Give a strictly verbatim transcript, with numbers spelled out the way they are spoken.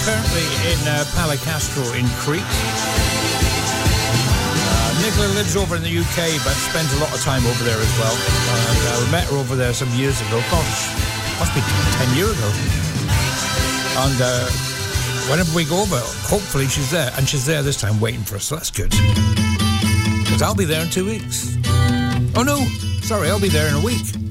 currently in uh, Palacastro in Crete. Uh, Nicola lives over in the U K, but spends a lot of time over there as well. And uh, we met her over there some years ago. Gosh, must be ten years ago. And uh, whenever we go over, hopefully she's there. And she's there this time waiting for us, so that's good. Because I'll be there in two weeks. Oh no, sorry, I'll be there in a week.